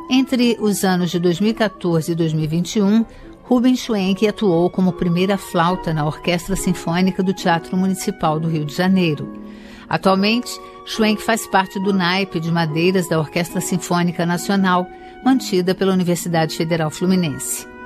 Entre os anos de 2014 e 2021, Rubens Schwenk atuou como primeira flauta na Orquestra Sinfônica do Teatro Municipal do Rio de Janeiro. Atualmente, Schwenk faz parte do naipe de madeiras da Orquestra Sinfônica Nacional, mantida pela Universidade Federal Fluminense.